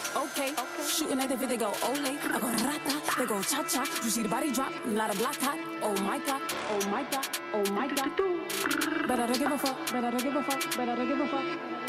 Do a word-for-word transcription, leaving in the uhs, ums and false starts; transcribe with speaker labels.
Speaker 1: Okay, shooting at the fit, they go ole. I go rata, they go cha cha. You see the body drop, not a black hot. Oh my god, oh my god, oh my god. But I don't give a fuck, but I don't give a fuck, but I don't give a fuck.